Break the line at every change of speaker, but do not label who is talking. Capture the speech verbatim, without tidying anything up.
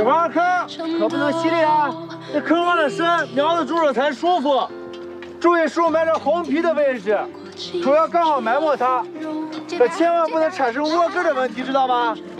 花坑可不能洗的啊！那坑往了深，苗子住着才舒服。注意树埋着红皮的位置，主要刚好埋没它，可千万不能产生窝根的问题，知道吗？